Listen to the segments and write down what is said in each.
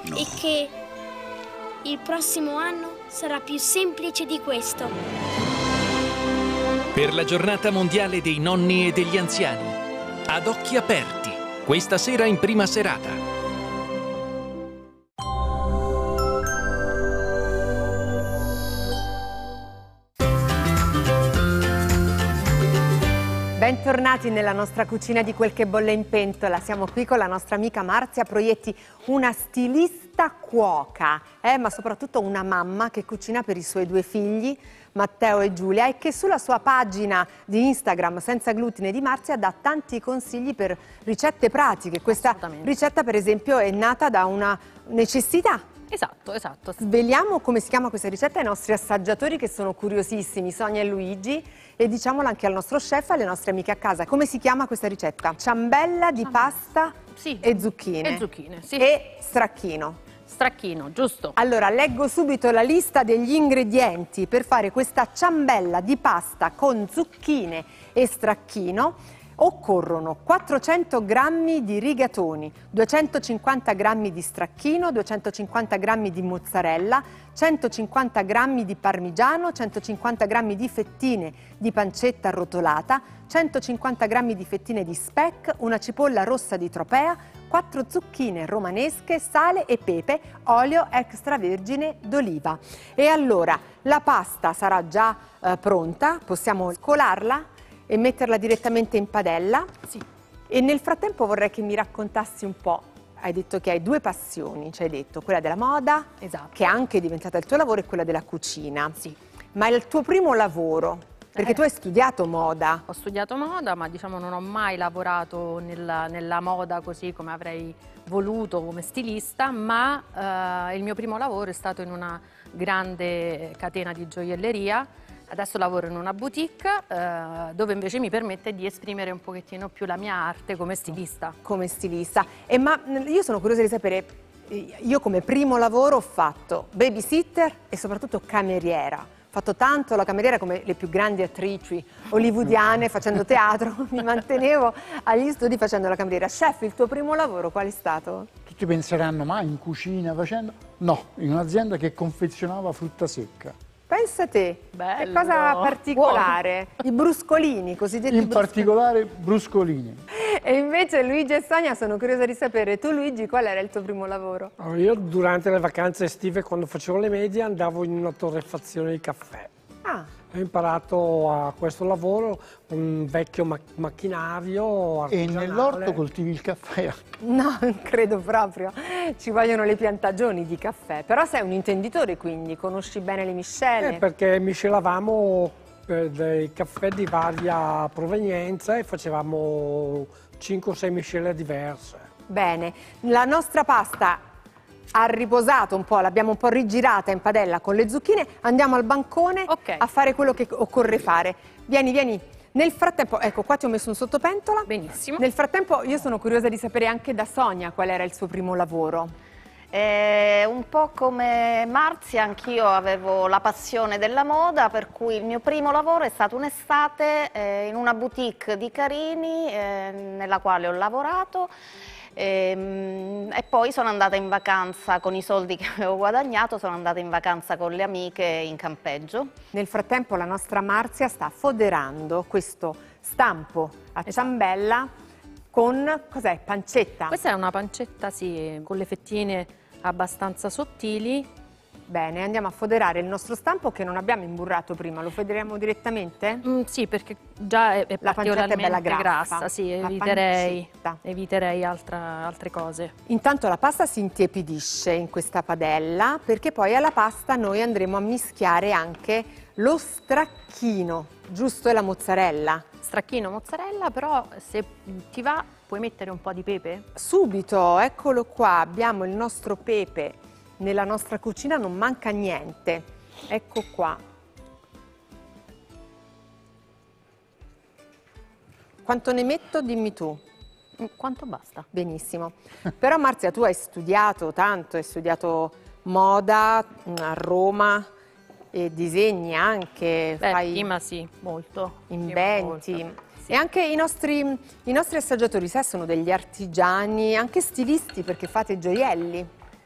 e che il prossimo anno sarà più semplice di questo. Per la giornata mondiale dei nonni e degli anziani. Ad occhi aperti, questa sera in prima serata. Bentornati nella nostra cucina di Quel che bolle in pentola. Siamo qui con la nostra amica Marzia Proietti, una stilista cuoca, ma soprattutto una mamma che cucina per i suoi due figli, Matteo e Giulia, e che sulla sua pagina di Instagram Senza Glutine di Marzia dà tanti consigli per ricette pratiche. Questa ricetta, per esempio, è nata da una necessità. Esatto. Sveliamo come si chiama questa ricetta ai nostri assaggiatori che sono curiosissimi, Sonia e Luigi, e diciamolo anche al nostro chef e alle nostre amiche a casa. Come si chiama questa ricetta? Ciambella di pasta e zucchine. E stracchino. Stracchino, giusto. Allora, leggo subito la lista degli ingredienti per fare questa ciambella di pasta con zucchine e stracchino. Occorrono 400 g di rigatoni, 250 g di stracchino, 250 g di mozzarella, 150 g di parmigiano, 150 g di fettine di pancetta arrotolata, 150 g di fettine di speck, una cipolla rossa di tropea, 4 zucchine romanesche, sale e pepe, olio extravergine d'oliva. E allora la pasta sarà già pronta, possiamo scolarla e metterla direttamente in padella. Sì. E nel frattempo vorrei che mi raccontassi un po'. Hai detto che hai due passioni, ci hai detto, quella della moda, che è anche diventata il tuo lavoro, e quella della cucina. Sì. Ma è il tuo primo lavoro, perché tu hai studiato moda. Ho studiato moda, ma diciamo non ho mai lavorato nella moda così come avrei voluto come stilista, ma il mio primo lavoro è stato in una grande catena di gioielleria. Adesso lavoro in una boutique dove invece mi permette di esprimere un pochettino più la mia arte come stilista. Come stilista. Ma io sono curiosa di sapere, io come primo lavoro ho fatto babysitter e soprattutto cameriera. Ho fatto tanto la cameriera come le più grandi attrici hollywoodiane facendo teatro, mi mantenevo agli studi facendo la cameriera. Chef, il tuo primo lavoro qual è stato? Tutti penseranno, ma in cucina facendo? No, in un'azienda che confezionava frutta secca. Pensa te, bello. Che cosa particolare, i bruscolini, cosiddetti in particolare bruscolini. E invece Luigi e Sonia, sono curiosa di sapere, tu Luigi qual era il tuo primo lavoro? Allora, io durante le vacanze estive, quando facevo le medie, andavo in una torrefazione di caffè. Ho imparato a questo lavoro, un vecchio macchinario artigianale. E nell'orto coltivi il caffè? No, non credo proprio. Ci vogliono le piantagioni di caffè. Però sei un intenditore, quindi conosci bene le miscele. Perché miscelavamo dei caffè di varia provenienza e facevamo 5 o 6 miscele diverse. Bene, la nostra pasta ha riposato un po', l'abbiamo un po' rigirata in padella con le zucchine, andiamo al bancone a fare quello che occorre fare. Vieni. Nel frattempo, ecco, qua ti ho messo un sottopentola. Benissimo. Nel frattempo io sono curiosa di sapere anche da Sonia qual era il suo primo lavoro. Un po' come Marzia, anch'io avevo la passione della moda, per cui il mio primo lavoro è stato un'estate in una boutique di Carini nella quale ho lavorato. E poi sono andata in vacanza con i soldi che avevo guadagnato, sono andata in vacanza con le amiche in campeggio. Nel frattempo la nostra Marzia sta foderando questo stampo a ciambella con, cos'è, pancetta? Questa è una pancetta, sì, con le fettine abbastanza sottili. Bene, andiamo a foderare il nostro stampo che non abbiamo imburrato prima, lo foderiamo direttamente? Sì, perché già è la pancetta è bella grassa, sì, eviterei altre cose. Intanto la pasta si intiepidisce in questa padella, perché poi alla pasta noi andremo a mischiare anche lo stracchino, giusto, e la mozzarella. Stracchino, mozzarella, però se ti va puoi mettere un po' di pepe? Subito, eccolo qua, abbiamo il nostro pepe. Nella nostra cucina non manca niente. Ecco qua. Quanto ne metto? Dimmi tu. Quanto basta. Benissimo. Però Marzia, tu hai studiato tanto, hai studiato moda a Roma e disegni anche. Beh, prima sì, molto. Inventi. Molto. Sì. E anche i nostri assaggiatori, sai, sono degli artigiani, anche stilisti, perché fate gioielli.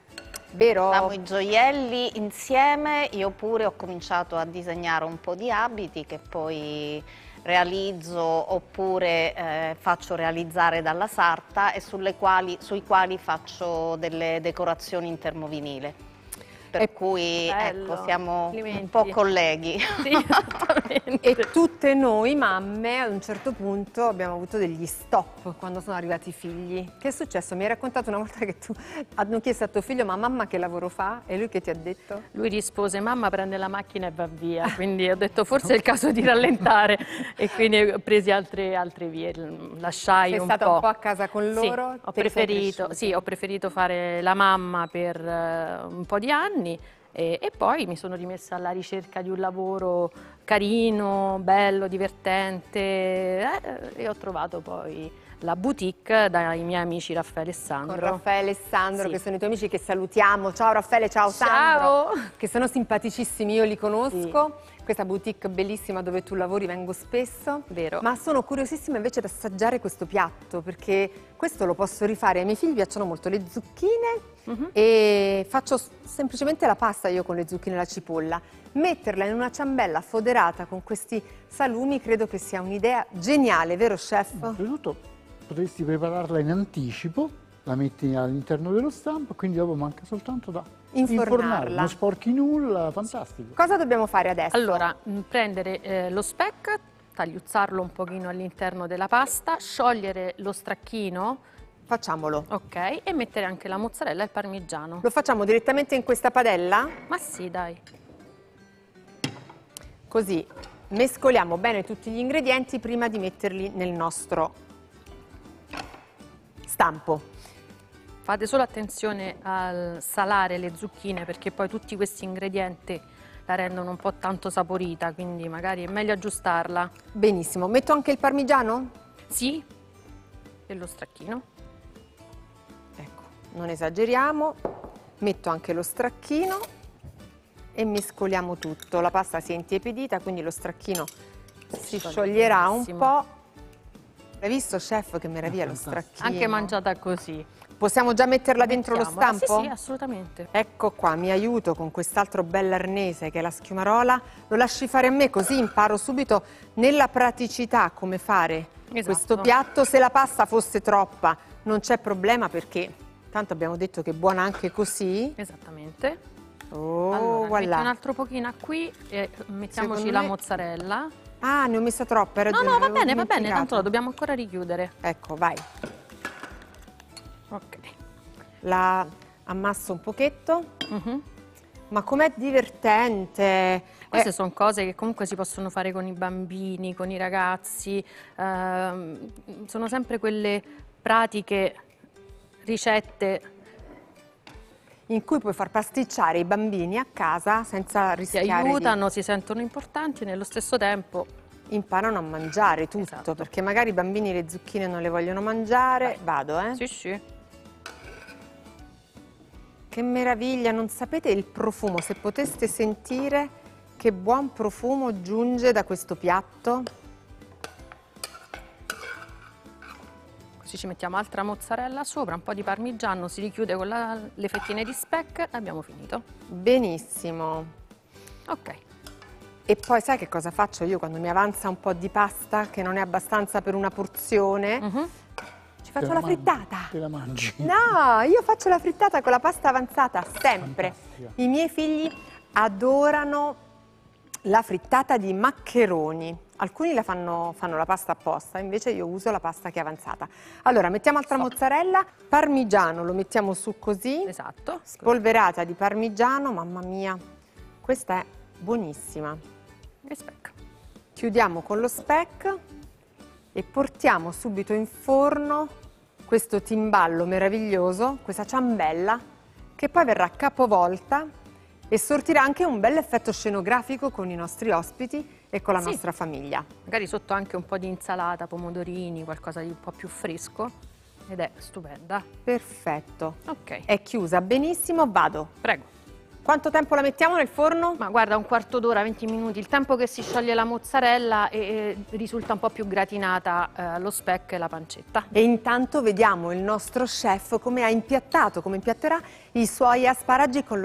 Vero? Facciamo i gioielli insieme, io pure ho cominciato a disegnare un po' di abiti che poi realizzo oppure faccio realizzare dalla sarta e sui quali faccio delle decorazioni in termovinile. Per cui bello, ecco, siamo complimenti. un po' colleghi. Sì, esattamente. E tutte noi mamme ad un certo punto abbiamo avuto degli stop quando sono arrivati i figli. Che è successo? Mi hai raccontato una volta che tu hanno chiesto a tuo figlio ma mamma che lavoro fa? E lui che ti ha detto? Lui rispose: mamma prende la macchina e va via. Quindi ho detto forse è il caso di rallentare e quindi ho preso altre vie, lasciai Sei un stata po'. un po' a casa con loro? Sì, Te li sei cresciuti? sì, ho preferito fare la mamma per un po' di anni e poi mi sono rimessa alla ricerca di un lavoro carino, bello, divertente e ho trovato poi la boutique dai miei amici Raffaele e Sandro. Con Raffaele e Sandro, Sì. che sono i tuoi amici che salutiamo. Ciao Raffaele, ciao Sandro. Ciao! Che sono simpaticissimi, io li conosco. Questa boutique bellissima dove tu lavori vengo spesso. Vero. Ma sono curiosissima invece ad assaggiare questo piatto, perché questo lo posso rifare. Ai miei figli piacciono molto le zucchine e faccio semplicemente la pasta io con le zucchine e la cipolla. Metterla in una ciambella foderata con questi salumi credo che sia un'idea geniale, vero chef? Innanzitutto potresti prepararla in anticipo, la metti all'interno dello stampo, quindi dopo manca soltanto da Infornarla. non sporchi nulla, fantastico. Cosa dobbiamo fare adesso? Allora, prendere lo speck, tagliuzzarlo un pochino all'interno della pasta, sciogliere lo stracchino, Facciamolo. ok, e mettere anche la mozzarella e il parmigiano. Lo facciamo direttamente in questa padella? Ma sì, dai. Così mescoliamo bene tutti gli ingredienti prima di metterli nel nostro stampo. Fate solo attenzione al salare le zucchine perché poi tutti questi ingredienti la rendono un po' tanto saporita, quindi magari è meglio aggiustarla. Benissimo, metto anche il parmigiano? Sì, e lo stracchino. Ecco, non esageriamo, metto anche lo stracchino e mescoliamo tutto. La pasta si è intiepidita, quindi lo stracchino si scioglierà un benissimo. po'. Hai visto, chef, che meraviglia lo stracchino? Anche mangiata così. Possiamo già metterla dentro lo Mettiamola. stampo? Sì, sì, assolutamente. Ecco qua, mi aiuto con quest'altro bell'arnese che è la schiumarola. Lo lasci fare a me così imparo subito nella praticità come fare questo piatto. Se la pasta fosse troppa non c'è problema perché tanto abbiamo detto che è buona anche così. Esattamente. Oh, Allora, voilà. metti un altro pochino qui e mettiamoci Secondo la me- mozzarella. Ah, ne ho messa troppa, hai No, ragione. no, va l'avevo bene, dimenticato. tanto la dobbiamo ancora richiudere. Ecco, vai. Ok. La ammasso un pochetto. Mhm. Ma com'è divertente! Queste sono cose che comunque si possono fare con i bambini, con i ragazzi, sono sempre quelle pratiche, ricette In cui puoi far pasticciare i bambini a casa senza che rischiare aiutano, si sentono importanti e nello stesso tempo. imparano a mangiare tutto, Esatto. perché magari i bambini le zucchine non le vogliono mangiare. Vado, eh? Sì, sì. Che meraviglia, non sapete il profumo, se poteste sentire che buon profumo giunge da questo piatto. Così ci mettiamo altra mozzarella sopra, un po' di parmigiano, si richiude con le fettine di speck e abbiamo finito. Benissimo. Ok. E poi sai che cosa faccio io quando mi avanza un po' di pasta che non è abbastanza per una porzione? Mhm. Ci faccio la frittata. Te la mangi. No, io faccio la frittata con la pasta avanzata, sempre. Fantastica. I miei figli adorano la frittata di maccheroni. Alcuni fanno la pasta apposta, invece io uso la pasta che è avanzata. Allora, mettiamo altra mozzarella, parmigiano lo mettiamo su così, Esatto. spolverata di parmigiano, mamma mia, questa è buonissima. E speck. Chiudiamo con lo speck e portiamo subito in forno questo timballo meraviglioso, questa ciambella, che poi verrà capovolta e sortirà anche un bel effetto scenografico con i nostri ospiti e con la Sì. nostra famiglia. Magari sotto anche un po' di insalata, pomodorini, qualcosa di un po' più fresco ed è stupenda. Perfetto. Ok, È chiusa benissimo, vado. prego. Quanto tempo la mettiamo nel forno? Ma guarda, un quarto d'ora, 20 minuti, il tempo che si scioglie la mozzarella e risulta un po' più gratinata lo speck e la pancetta. E intanto vediamo il nostro chef come ha impiattato, come impiatterà i suoi asparagi con